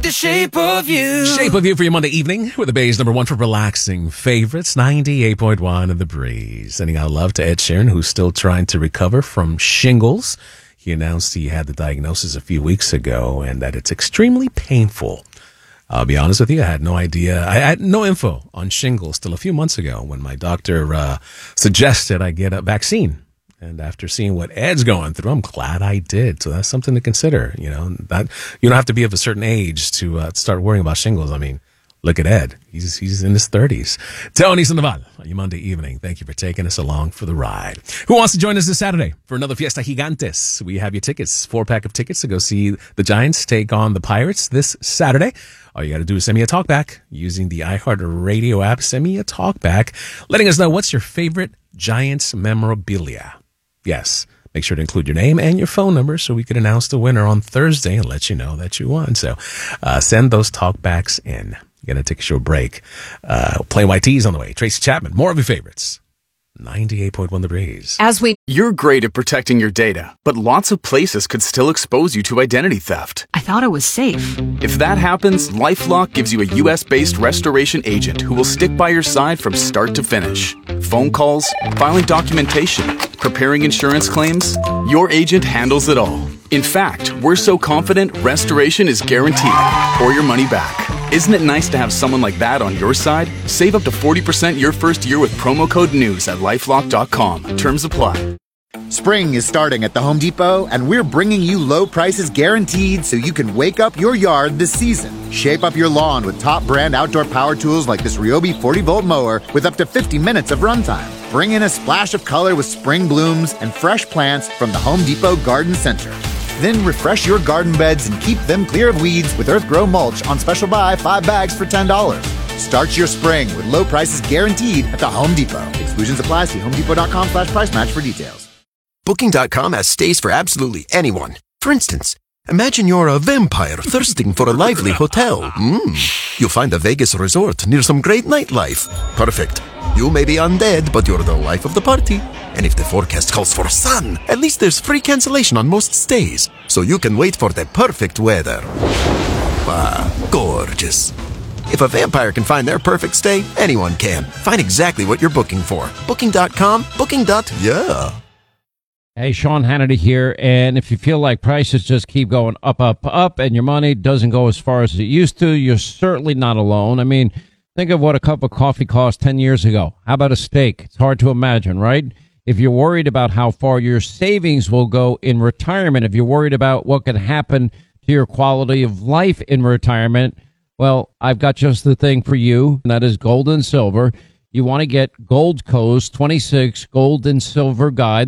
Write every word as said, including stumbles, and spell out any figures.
the Shape of You. Shape of You for your Monday evening with the Bay's number one for relaxing favorites, ninety-eight point one of The Breeze. Sending out love to Ed Sheeran, who's still trying to recover from shingles. He announced he had the diagnosis a few weeks ago and that it's extremely painful. I'll be honest with you, I had no idea. I had no info on shingles till a few months ago when my doctor uh, suggested I get a vaccine. And after seeing what Ed's going through, I'm glad I did. So that's something to consider. You know, that you don't have to be of a certain age to uh, start worrying about shingles. I mean, look at Ed. He's he's in his thirties. Tony Sandoval on your Monday evening. Thank you for taking us along for the ride. Who wants to join us this Saturday for another Fiesta Gigantes? We have your tickets, four pack of tickets to go see the Giants take on the Pirates this Saturday. All you got to do is send me a talkback using the iHeartRadio app. Send me a talkback, letting us know what's your favorite Giants memorabilia. Yes, make sure to include your name and your phone number so we could announce the winner on Thursday and let you know that you won. So uh, send those talkbacks in. You're going to take a short break. Uh, Plain White Tees on the way. Tracy Chapman, more of your favorites. ninety-eight point one The Breeze. As we... You're great at protecting your data, but lots of places could still expose you to identity theft. I thought it was safe. If that happens, LifeLock gives you a U S-based restoration agent who will stick by your side from start to finish. Phone calls, filing documentation, preparing insurance claims, your agent handles it all. In fact, we're so confident restoration is guaranteed or your money back. Isn't it nice to have someone like that on your side? Save up to forty percent your first year with promo code NEWS at lifelock dot com. Terms apply. Spring is starting at the Home Depot, and we're bringing you low prices guaranteed so you can wake up your yard this season. Shape up your lawn with top brand outdoor power tools like this Ryobi forty volt mower with up to fifty minutes of runtime. Bring in a splash of color with spring blooms and fresh plants from the Home Depot Garden Center. Then refresh your garden beds and keep them clear of weeds with EarthGrow mulch on special buy, five bags for ten dollars. Start your spring with low prices guaranteed at the Home Depot. Exclusions apply. See homedepot.com slash price match for details. Booking dot com has stays for absolutely anyone. For instance, imagine you're a vampire thirsting for a lively hotel. Mm. You'll find a Vegas resort near some great nightlife. Perfect. You may be undead, but you're the life of the party. And if the forecast calls for sun, at least there's free cancellation on most stays, so you can wait for the perfect weather. Ah, gorgeous. If a vampire can find their perfect stay, anyone can. Find exactly what you're booking for. Booking dot com, booking. Yeah. Hey, Sean Hannity here, and if you feel like prices just keep going up, up, up, and your money doesn't go as far as it used to, you're certainly not alone. I mean, think of what a cup of coffee cost ten years ago. How about a steak? It's hard to imagine, right? If you're worried about how far your savings will go in retirement, if you're worried about what could happen to your quality of life in retirement, well, I've got just the thing for you, and that is gold and silver. You want to get Goldco's twenty-six Gold and Silver Guide.